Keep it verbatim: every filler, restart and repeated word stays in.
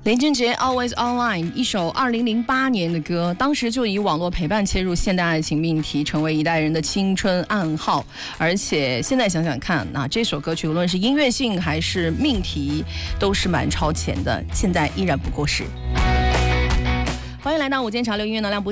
林俊杰 Always Online 一首二零零八年的歌，当时就以网络陪伴切入现代爱情命题，成为一代人的青春暗号。而且现在想想看，那这首歌曲无论是音乐性还是命题，都是蛮超前的，现在依然不过时。欢迎来到午间潮流音乐能量补